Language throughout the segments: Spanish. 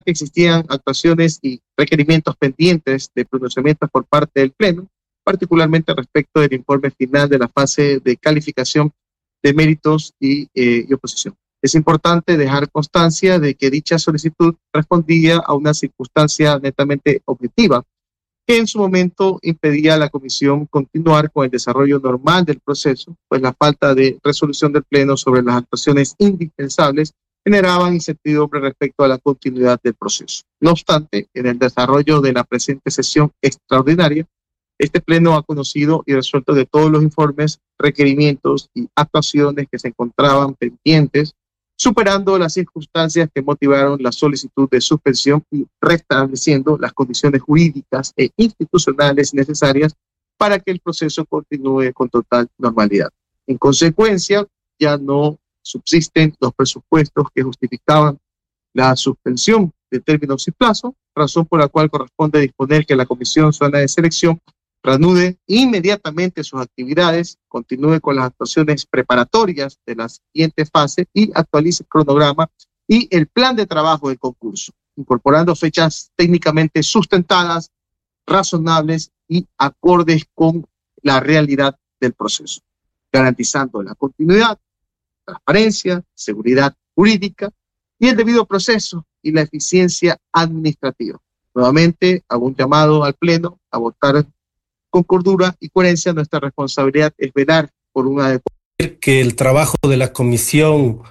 que existían actuaciones y requerimientos pendientes de pronunciamientos por parte del Pleno, particularmente respecto del informe final de la fase de calificación de méritos y oposición. Es importante dejar constancia de que dicha solicitud respondía a una circunstancia netamente objetiva, que en su momento impedía a la Comisión continuar con el desarrollo normal del proceso, pues la falta de resolución del Pleno sobre las actuaciones indispensables generaban incertidumbre respecto a la continuidad del proceso. No obstante, en el desarrollo de la presente sesión extraordinaria, este Pleno ha conocido y resuelto de todos los informes, requerimientos y actuaciones que se encontraban pendientes, superando las circunstancias que motivaron la solicitud de suspensión y restableciendo las condiciones jurídicas e institucionales necesarias para que el proceso continúe con total normalidad. En consecuencia, ya no subsisten los presupuestos que justificaban la suspensión de términos y plazo, razón por la cual corresponde disponer que la Comisión Ciudadana de Selección reanude inmediatamente sus actividades, continúe con las actuaciones preparatorias de la siguiente fase y actualice el cronograma y el plan de trabajo del concurso, incorporando fechas técnicamente sustentadas, razonables y acordes con la realidad del proceso, garantizando la continuidad, transparencia, seguridad jurídica y el debido proceso y la eficiencia administrativa. Nuevamente, hago un llamado al Pleno a votar con cordura y coherencia. Nuestra responsabilidad es velar por una adecuada. Que el trabajo de la comisión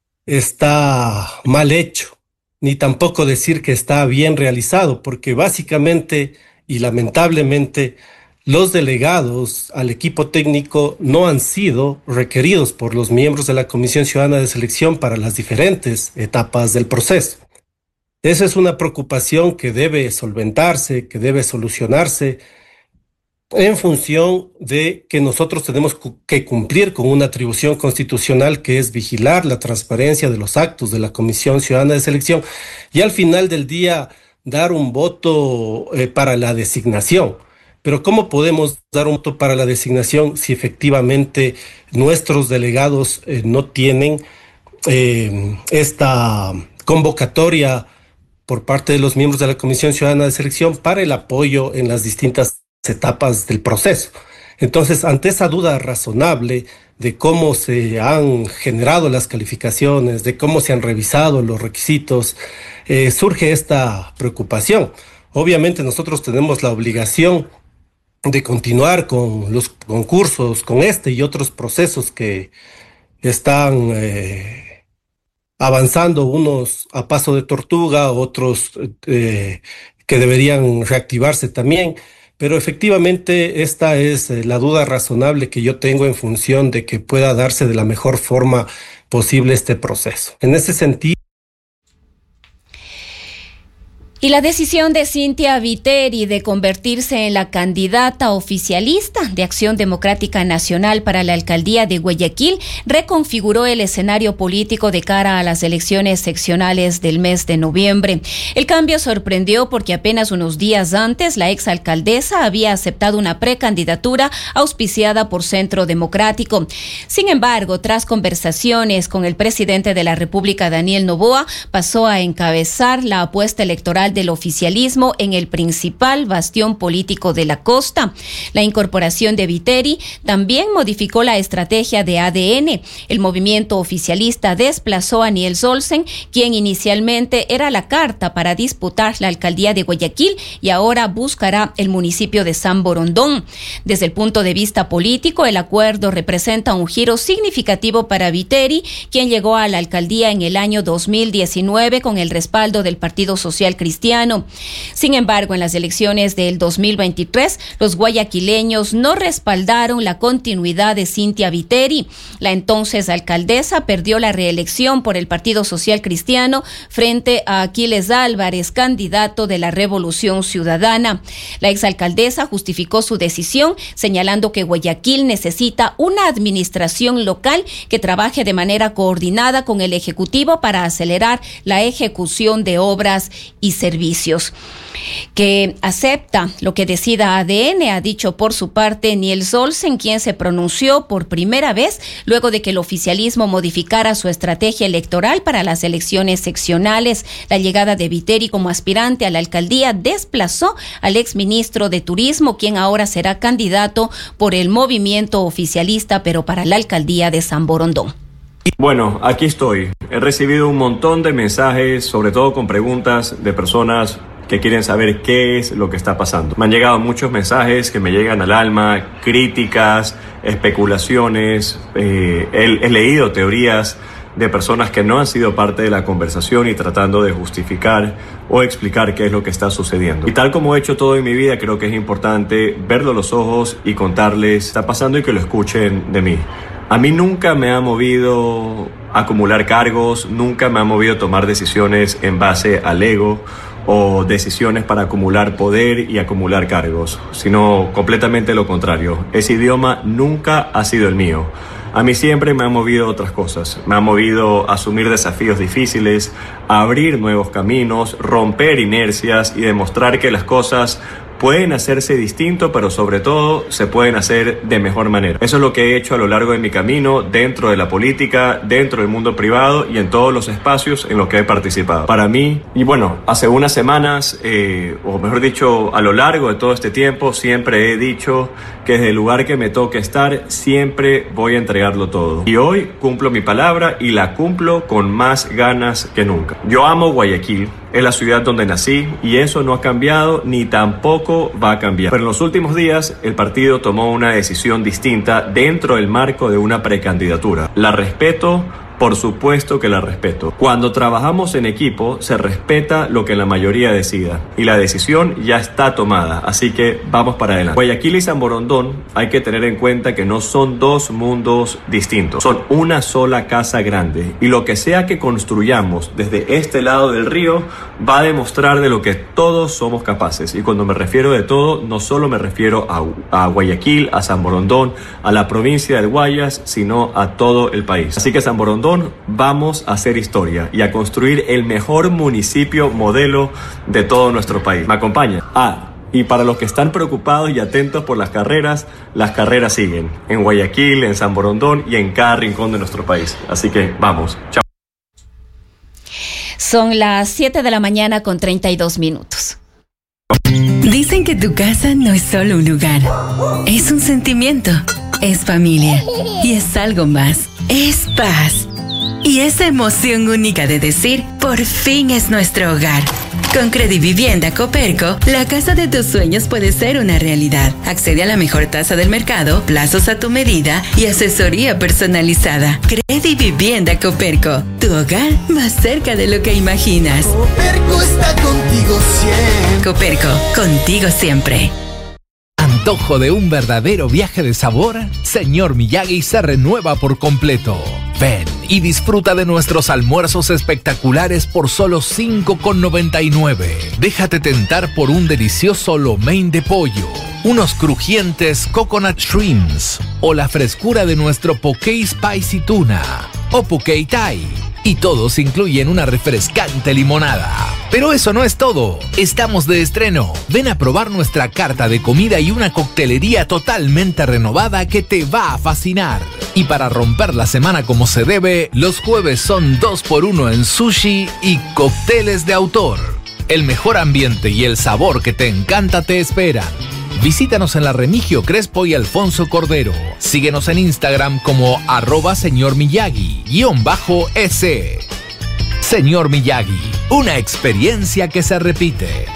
está mal hecho, ni tampoco decir que está bien realizado, porque básicamente y lamentablemente los delegados al equipo técnico no han sido requeridos por los miembros de la Comisión Ciudadana de Selección para las diferentes etapas del proceso. Esa es una preocupación que debe solventarse, que debe solucionarse, en función de que nosotros tenemos que cumplir con una atribución constitucional que es vigilar la transparencia de los actos de la Comisión Ciudadana de Selección y al final del día dar un voto para la designación. Pero ¿cómo podemos dar un voto para la designación si efectivamente nuestros delegados no tienen esta convocatoria por parte de los miembros de la Comisión Ciudadana de Selección para el apoyo en las distintas etapas del proceso? Entonces, ante esa duda razonable de cómo se han generado las calificaciones, de cómo se han revisado los requisitos, surge esta preocupación. Obviamente nosotros tenemos la obligación de continuar con los concursos, con este y otros procesos que están avanzando, unos a paso de tortuga, otros que deberían reactivarse también. Pero efectivamente esta es la duda razonable que yo tengo en función de que pueda darse de la mejor forma posible este proceso. En ese sentido, Y la decisión de Cynthia Viteri de convertirse en la candidata oficialista de Acción Democrática Nacional para la alcaldía de Guayaquil reconfiguró el escenario político de cara a las elecciones seccionales del mes de noviembre. El cambio sorprendió porque apenas unos días antes la exalcaldesa había aceptado una precandidatura auspiciada por Centro Democrático. Sin embargo, tras conversaciones con el presidente de la República, Daniel Noboa, pasó a encabezar la apuesta electoral del oficialismo en el principal bastión político de la costa. La incorporación de Viteri también modificó la estrategia de ADN. El movimiento oficialista desplazó a Niels Olsen, quien inicialmente era la carta para disputar la alcaldía de Guayaquil y ahora buscará el municipio de San Borondón. Desde el punto de vista político, el acuerdo representa un giro significativo para Viteri, quien llegó a la alcaldía en el año 2019 con el respaldo del Partido Social Cristiano. Sin embargo, en las elecciones del 2023, los guayaquileños no respaldaron la continuidad de Cynthia Viteri. La entonces alcaldesa perdió la reelección por el Partido Social Cristiano frente a Aquiles Álvarez, candidato de la Revolución Ciudadana. La exalcaldesa justificó su decisión señalando que Guayaquil necesita una administración local que trabaje de manera coordinada con el Ejecutivo para acelerar la ejecución de obras y servicios. servicios, que acepta lo que decida ADN, ha dicho por su parte Niels Olsen, quien se pronunció por primera vez luego de que el oficialismo modificara su estrategia electoral para las elecciones seccionales. La llegada de Viteri como aspirante a la alcaldía desplazó al exministro de Turismo, quien ahora será candidato por el movimiento oficialista, pero para la alcaldía de San Borondón. Bueno, aquí estoy. He recibido un montón de mensajes, sobre todo con preguntas de personas que quieren saber qué es lo que está pasando. Me han llegado muchos mensajes que me llegan al alma, críticas, especulaciones. He leído teorías de personas que no han sido parte de la conversación y tratando de justificar o explicar qué es lo que está sucediendo. Y tal como he hecho todo en mi vida, creo que es importante verlo a los ojos y contarles qué está pasando y que lo escuchen de mí. A mí nunca me ha movido acumular cargos, nunca me ha movido tomar decisiones en base al ego o decisiones para acumular poder y acumular cargos, sino completamente lo contrario. Ese idioma nunca ha sido el mío. A mí siempre me han movido otras cosas. Me ha movido a asumir desafíos difíciles, a abrir nuevos caminos, romper inercias y demostrar que las cosas pueden hacerse distinto, pero sobre todo se pueden hacer de mejor manera. Eso es lo que he hecho a lo largo de mi camino, dentro de la política, dentro del mundo privado y en todos los espacios en los que he participado. Para mí, y bueno, hace unas semanas, o mejor dicho, a lo largo de todo este tiempo, siempre he dicho que desde el lugar que me toque estar, siempre voy a entregarlo todo. Y hoy cumplo mi palabra y la cumplo con más ganas que nunca. Yo amo Guayaquil. Es la ciudad donde nací y eso no ha cambiado ni tampoco va a cambiar. Pero en los últimos días el partido tomó una decisión distinta dentro del marco de una precandidatura. La respeto. Por supuesto que la respeto. Cuando trabajamos en equipo, se respeta lo que la mayoría decida. Y la decisión ya está tomada, así que vamos para adelante. Guayaquil y San Borondón hay que tener en cuenta que no son dos mundos distintos. Son una sola casa grande. Y lo que sea que construyamos desde este lado del río va a demostrar de lo que todos somos capaces. Y cuando me refiero de todo, no solo me refiero a Guayaquil, a San Borondón, a la provincia del Guayas, sino a todo el país. Así que San Borondón, vamos a hacer historia y a construir el mejor municipio modelo de todo nuestro país. ¿Me acompaña? Y para los que están preocupados y atentos por las carreras siguen en Guayaquil, en San Borondón y en cada rincón de nuestro país. Así que vamos. Chao. Son las 7 de la mañana con 32 minutos. Dicen que tu casa no es solo un lugar, es un sentimiento, es familia y es algo más, es paz. Y esa emoción única de decir, por fin es nuestro hogar. Con Credivivienda Coperco, la casa de tus sueños puede ser una realidad. Accede a la mejor tasa del mercado, plazos a tu medida y asesoría personalizada. Credivivienda Coperco, tu hogar más cerca de lo que imaginas. Coperco está contigo siempre. Coperco, contigo siempre. ¿Antojo de un verdadero viaje de sabor? Señor Miyagi se renueva por completo. Ven y disfruta de nuestros almuerzos espectaculares por solo $5.99. Déjate tentar por un delicioso lo mein de pollo, unos crujientes coconut shrimps o la frescura de nuestro poke spicy tuna o poke thai. Y todos incluyen una refrescante limonada. Pero eso no es todo. Estamos de estreno. Ven a probar nuestra carta de comida y una coctelería totalmente renovada que te va a fascinar. Y para romper la semana como se debe, los jueves son 2x1 en sushi y cócteles de autor. El mejor ambiente y el sabor que te encanta te esperan. Visítanos en la Remigio Crespo y Alfonso Cordero. Síguenos en Instagram como @señormiyagi_s. Señor Miyagi, una experiencia que se repite.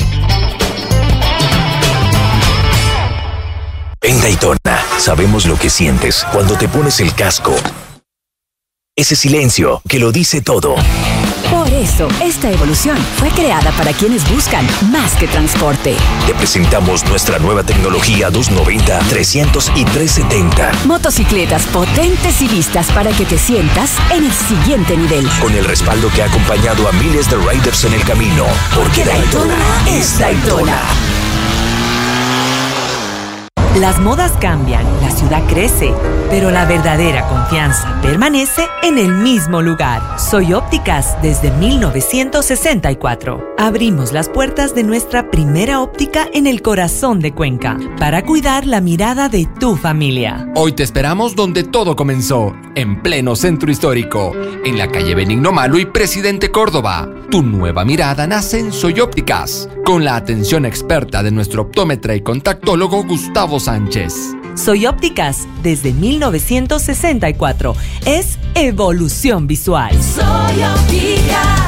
En Daytona, sabemos lo que sientes cuando te pones el casco. Ese silencio que lo dice todo. Por eso, esta evolución fue creada para quienes buscan más que transporte. Te presentamos nuestra nueva tecnología 290, 300 y 370. Motocicletas potentes y listas para que te sientas en el siguiente nivel. Con el respaldo que ha acompañado a miles de riders en el camino. Porque Daytona es Daytona. Las modas cambian, la ciudad crece, pero la verdadera confianza permanece en el mismo lugar. Soy Ópticas desde 1964. Abrimos las puertas de nuestra primera óptica en el corazón de Cuenca para cuidar la mirada de tu familia. Hoy te esperamos donde todo comenzó, en pleno centro histórico, en la calle Benigno Malo y Presidente Córdoba. Tu nueva mirada nace en Soy Ópticas, con la atención experta de nuestro optómetra y contactólogo Gustavo Sánchez. Soy Ópticas desde 1964. Es evolución visual. Soy Ópticas.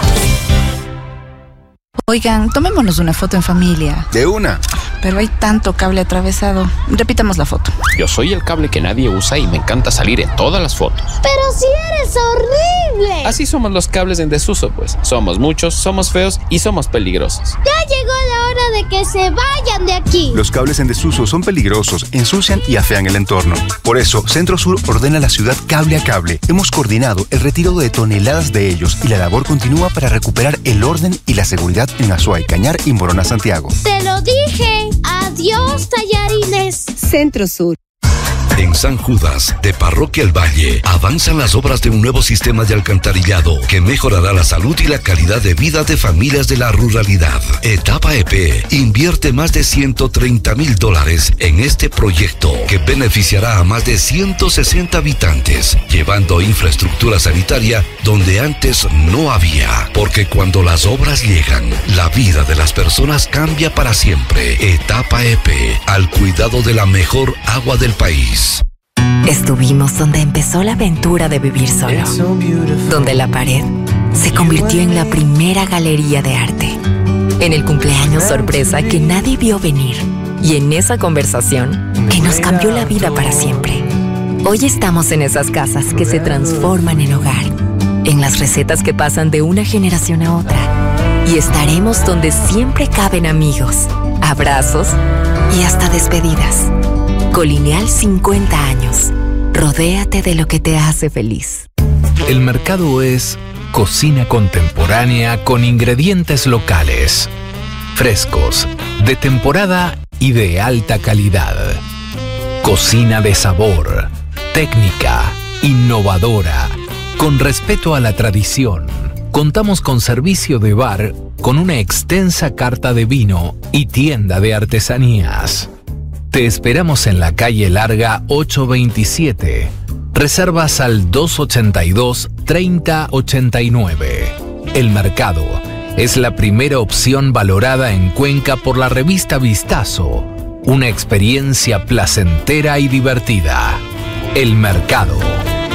Oigan, tomémonos una foto en familia. De una. Pero hay tanto cable atravesado. Repitamos la foto. Yo soy el cable que nadie usa y me encanta salir en todas las fotos. ¡Pero si eres horrible! Así somos los cables en desuso, pues. Somos muchos, somos feos y somos peligrosos. ¡Ya llegó la hora de que se vayan de aquí! Los cables en desuso son peligrosos, ensucian y afean el entorno. Por eso, Centro Sur ordena la ciudad cable a cable. Hemos coordinado el retiro de toneladas de ellos y la labor continúa para recuperar el orden y la seguridad en Azuay, Cañar y Morona, Santiago. ¡Te lo dije! ¡Adiós, tallarines! Centro Sur. En San Judas, de Parroquia El Valle, avanzan las obras de un nuevo sistema de alcantarillado que mejorará la salud y la calidad de vida de familias de la ruralidad. Etapa EP invierte más de $130,000 en este proyecto que beneficiará a más de 160 habitantes, llevando infraestructura sanitaria donde antes no había. Porque cuando las obras llegan, la vida de las personas cambia para siempre. Etapa EP, al cuidado de la mejor agua del país. Estuvimos donde empezó la aventura de vivir solo, donde la pared se convirtió en la primera galería de arte, en el cumpleaños sorpresa que nadie vio venir y en esa conversación que nos cambió la vida para siempre. Hoy estamos en esas casas que se transforman en hogar, en las recetas que pasan de una generación a otra, y estaremos donde siempre caben amigos, abrazos y hasta despedidas. Colineal 50 años. Rodéate de lo que te hace feliz. El mercado es cocina contemporánea con ingredientes locales, frescos, de temporada y de alta calidad. Cocina de sabor, técnica, innovadora, con respeto a la tradición. Contamos con servicio de bar, con una extensa carta de vino y tienda de artesanías. Te esperamos en la calle Larga 827. Reservas al 282-3089. El mercado es la primera opción valorada en Cuenca por la revista Vistazo. Una experiencia placentera y divertida. El mercado.